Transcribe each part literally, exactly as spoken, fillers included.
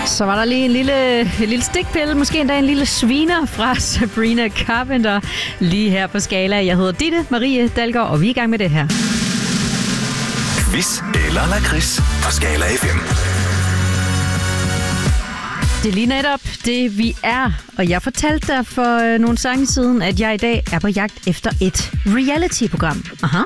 Så var der lige en lille, en lille stikpille, måske endda en lille sviner fra Sabrina Carpenter, lige her på Skala. Jeg hedder Ditte Marie Dalgaard, og vi er i gang med det her. Quiz eller lakrids på Skala F M. Det er lige netop det, vi er. Og jeg fortalte dig for øh, nogle sange siden, at jeg i dag er på jagt efter et reality-program. Aha.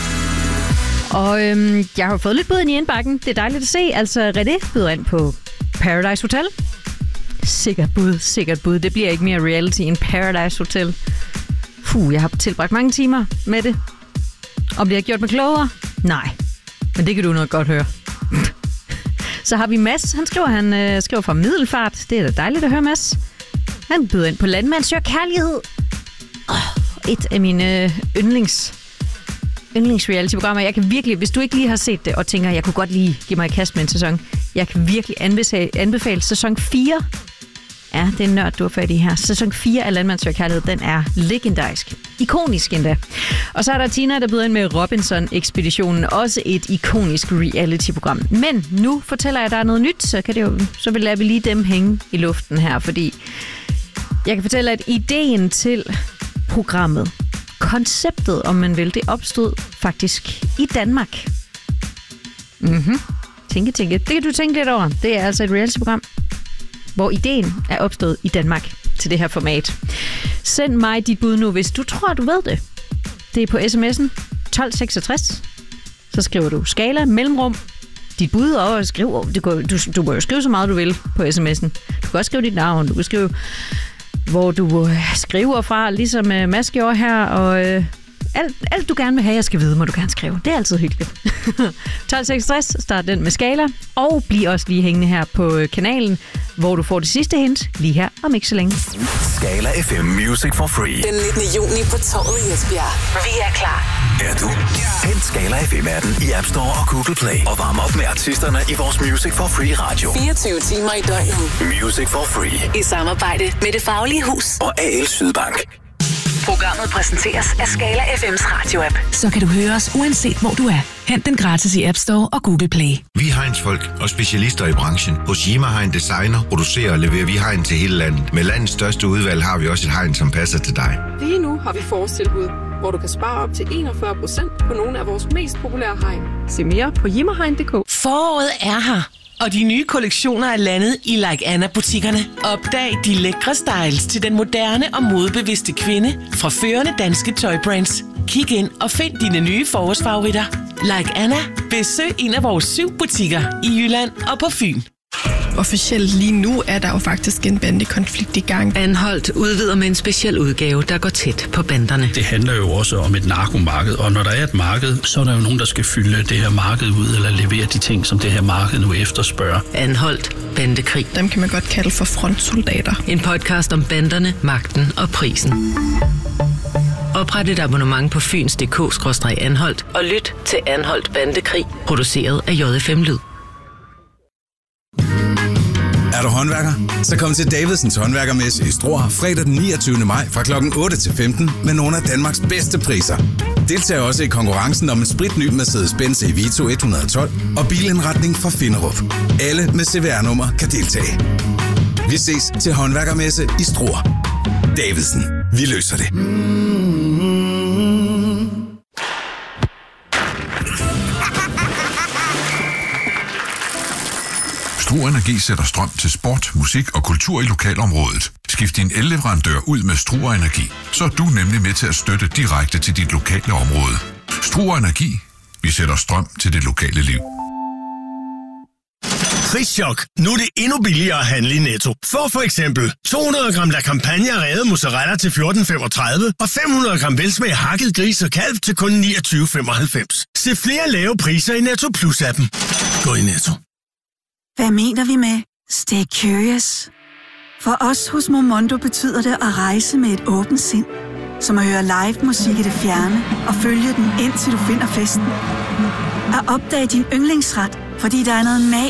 Og øhm, jeg har fået lidt bud ind i indbakken. Det er dejligt at se. Altså, René byder ind på Paradise Hotel. Sikkert bud, sikkert bud. Det bliver ikke mere reality end Paradise Hotel. Puh, jeg har tilbragt mange timer med det. Om det har gjort mig klogere? Nej. Men det kan du nok godt høre. Så har vi Mads. Han skriver, han øh, skriver fra Middelfart. Det er da dejligt at høre, Mads. Han byder ind på Landmand søger kærlighed. Oh, et af mine øh, yndlings, yndlings reality-programmer. Jeg kan virkelig, hvis du ikke lige har set det, og tænker, jeg kunne godt lige give mig et kast med en sæson. Jeg kan virkelig anbefale, anbefale sæson fire. Ja, det er en nørd, du har fat i her. Sæson fire af Landmand søger kærlighed, den er legendarisk. Ikonisk endda. Og så er der Tina, der byder ind med Robinson-ekspeditionen. Også et ikonisk reality-program. Men nu fortæller jeg, at der er noget nyt, så, kan det jo, så vil vi lige dem hænge i luften her. Fordi jeg kan fortælle, at ideen til programmet, konceptet, om man vil, det opstod faktisk i Danmark. Mhm. Tænke, tænke. Det kan du tænke lidt over. Det er altså et reality-program, hvor ideen er opstået i Danmark til det her format. Send mig dit bud nu, hvis du tror, du ved det. Det er på sms'en tolv seksogtres. Så skriver du Skala, mellemrum, dit bud, og skriv, du, du, du må jo skrive så meget, du vil på sms'en. Du kan også skrive dit navn, du kan skrive, hvor du skriver fra, ligesom Mads gjorde her, og øh, alt, alt du gerne vil have, jeg skal vide, må du gerne skrive. Det er altid hyggeligt. tolv seksogtres, start den med Skala, og bliv også lige hængende her på kanalen, hvor du får det sidste hint lige her om ikke så længe. Skala F M Music for Free. Den nittende juni på Torvet i Esbjerg. Vi er klar. Er du? Hent Skala F M-appen i App Store og Google Play. Og varm op med artisterne i vores Music for Free radio. fireogtyve timer i døgnet. Music for Free. I samarbejde med Det Faglige Hus og A L Sydbank. Programmet præsenteres af Skala F M's radioapp. Så kan du høre os uanset hvor du er. Hent den gratis i App Store og Google Play. Vi er Heinz-folk og specialister i branchen. Hos Yima Hein Designer producerer og leverer vi hegn til hele landet. Med landets største udvalg har vi også et hegn, som passer til dig. Lige nu har vi forårstilbud, hvor du kan spare op til enogfyrre procent på nogle af vores mest populære hegn. Se mere på yimmerhegn punktum d k. Foråret er her, og de nye kollektioner er landet i Like Anna-butikkerne. Opdag de lækre styles til den moderne og modebevidste kvinde fra førende danske tøjbrands. Kig ind og find dine nye forårsfavoritter. Like Anna. Besøg en af vores syv butikker i Jylland og på Fyn. Officielt lige nu er der jo faktisk en bandekonflikt i gang. Anholdt udvider med en speciel udgave, der går tæt på banderne. Det handler jo også om et narkomarked, og når der er et marked, så er der jo nogen, der skal fylde det her marked ud, eller levere de ting, som det her marked nu efterspørger. Anholdt bandekrig. Dem kan man godt kalde for frontsoldater. En podcast om banderne, magten og prisen. Opret et abonnement på fyns punktum d k skråstreg anholdt og lyt til Anholdt Bandekrig, produceret af J F M Lyd. Er du håndværker? Så kom til Davidsens håndværkermesse i Struer fredag den niogtyvende maj fra klokken otte til femten med nogle af Danmarks bedste priser. Deltag også i konkurrencen om en spritny Mercedes-Benz E Vito et hundrede og tolv og bilindretning fra Finderup. Alle med C V R-nummer kan deltage. Vi ses til håndværkermesse i Struer. Davidsen. Vi løser det. Struer Energi sætter strøm til sport, musik og kultur i lokalområdet. Skift din elleverandør ud med Struer Energi, så er du nemlig med til at støtte direkte til dit lokale område. Struer Energi. Vi sætter strøm til det lokale liv. Prischok. Nu er det endnu billigere at handle i Netto. Få for eksempel to hundrede gram La Campagna revet mozzarella til fjorten femogtredive og fem hundrede gram velsmag hakket gris og kalv til kun niogtyve femoghalvfems. Se flere lave priser i Netto Plus-appen. Gå i Netto. Hvad mener vi med stay curious? For os hos Momondo betyder det at rejse med et åbent sind. Som at høre live musik i det fjerne og følge den indtil du finder festen. At opdage din yndlingsret, fordi der er noget mag